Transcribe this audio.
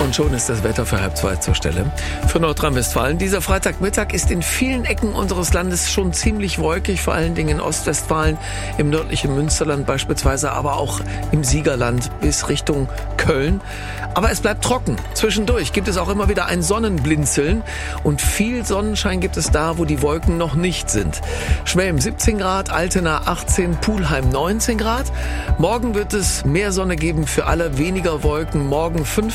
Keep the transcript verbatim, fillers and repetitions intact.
Und schon ist das Wetter für halb zwei zur Stelle. Für Nordrhein-Westfalen. Dieser Freitagmittag ist in vielen Ecken unseres Landes schon ziemlich wolkig, vor allen Dingen in Ostwestfalen, im nördlichen Münsterland beispielsweise, aber auch im Siegerland bis Richtung Köln. Aber es bleibt trocken. Zwischendurch gibt es auch immer wieder ein Sonnenblinzeln und viel Sonnenschein gibt es da, wo die Wolken noch nicht sind. Schwelm siebzehn Grad, Altena achtzehn, Pulheim neunzehn Grad. Morgen wird es mehr Sonne geben für alle, weniger Wolken. Morgen fünf